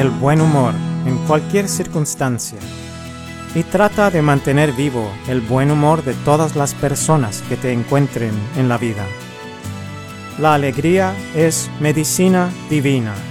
el buen humor en cualquier circunstancia y trata de mantener vivo el buen humor de todas las personas que te encuentren en la vida. La alegría es medicina divina.